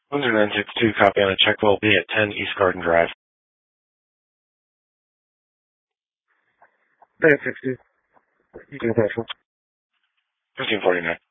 Windsor 962, copy on a check will be at 10 East Garden Drive. 962. 1549.